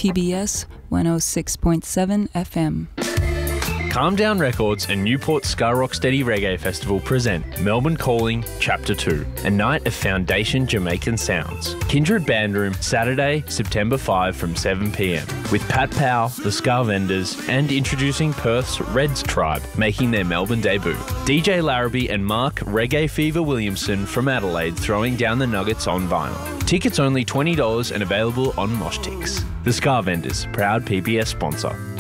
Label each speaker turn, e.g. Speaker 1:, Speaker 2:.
Speaker 1: PBS 106.7 FM.
Speaker 2: Calm Down Records and Newport Scar Rocksteady Reggae Festival present Melbourne Calling Chapter 2, a night of foundation Jamaican sounds. Kindred Band Room, Saturday, September 5 from 7 p.m. with Pat Powell, the Scar Vendors, and introducing Perth's Reds Tribe, making their Melbourne debut. DJ Larrabee and Mark Reggae Fever Williamson from Adelaide throwing down the nuggets on vinyl. Tickets only $20 and available on Moshtix. The Scar Vendors, proud PBS sponsor.